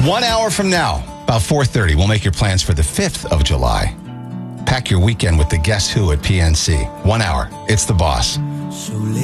1 hour from now, about 4:30, we'll make your plans for the 5th of July. Pack your weekend with the Guess Who at PNC. 1 hour. It's the boss. So